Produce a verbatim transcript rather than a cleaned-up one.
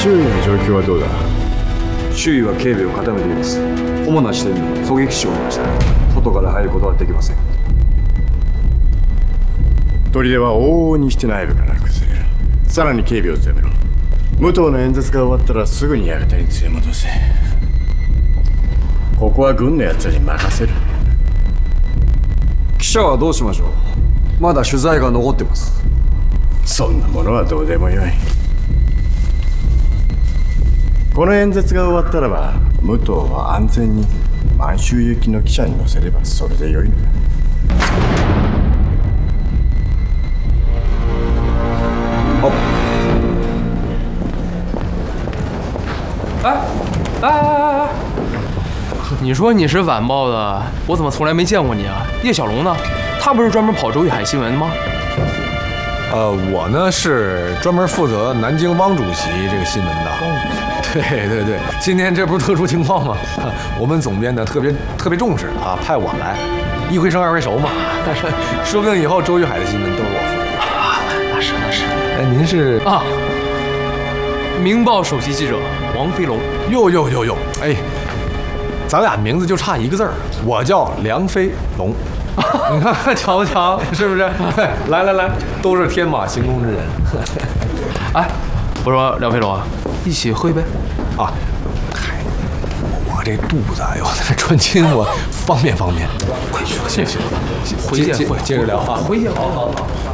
周囲の状況はどうだ？ 周囲は警備を固めています。主な支店に狙撃手を置きました。外から入ることはできません。 砦は往々にして内部から崩れる。さらに警備を強めろ。武藤の演説が終わったらすぐに館に連れ戻せ。ここは軍の奴らに任せる。 記者はどうしましょう？まだ取材が残ってます。 そんなものはどうでもよい。この演説が終わったらば武藤は安全に満州行きの汽車に乗せればそれでよいのだ。 哎，哎哎哎！你说你是晚报的，我怎么从来没见过你啊？叶小龙呢？他不是专门跑周玉海新闻的吗？ 呃，我呢是专门负责南京汪主席这个新闻的。汪主席？对对对，今天这不是特殊情况吗？我们总编呢特别特别重视啊，派我来，一回生二回熟嘛。说不定以后周玉海的新闻都是我负责的。 啊，那是那是。 哎，您是啊？《明报》首席记者王飞龙。 哟哟哟哟，哎，咱俩名字就差一个字儿，我叫梁飞龙。你看，瞧不瞧？是不是？来来来，都是天马行空之人。 哎，我说梁飞龙啊，一起喝一杯啊？嗨，我这肚子哎呦，这穿亲我方便方便。 快去，谢谢，回见， 接着聊啊， 回见，好好好。